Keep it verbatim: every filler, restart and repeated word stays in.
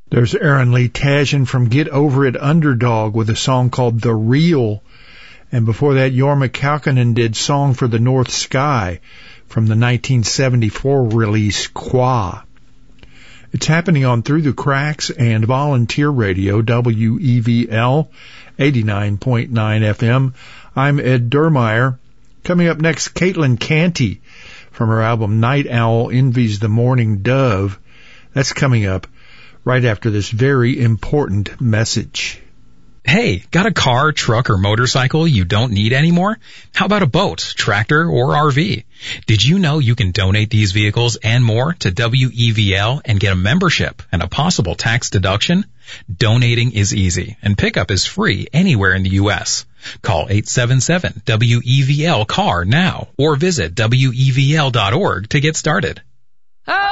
There's Aaron Lee Tashin from Get Over It Underdog with a song called The Real. And before that, Jorma Kaukonen did Song for the North Sky from the nineteen seventy-four release Qua. It's happening on Through the Cracks and Volunteer Radio, W E V L, eighty-nine point nine F M. I'm Ed Dermeyer. Coming up next, Caitlin Canty from her album Night Owl Envies the Morning Dove. That's coming up right after this very important message. Hey, got a car, truck, or motorcycle you don't need anymore? How about a boat, tractor, or R V? Did you know you can donate these vehicles and more to W E V L and get a membership and a possible tax deduction? Donating is easy, and pickup is free anywhere in the U S Call eight seven seven W E V L C A R now or visit W E V L dot org to get started.